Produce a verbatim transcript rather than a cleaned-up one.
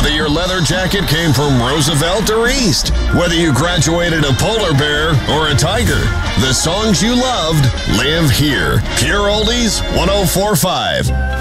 Whether your leather jacket came from Roosevelt or East, whether you graduated a polar bear or a tiger, the songs you loved live here. Pure Oldies one oh four point five.